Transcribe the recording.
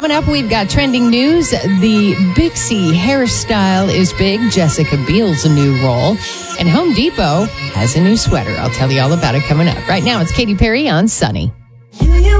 Coming up, we've got trending news. The Bixie hairstyle is big. Jessica Biel's a new role. And Home Depot has a new sweater. I'll tell you all about it coming up. Right now, it's Katy Perry on Sunny.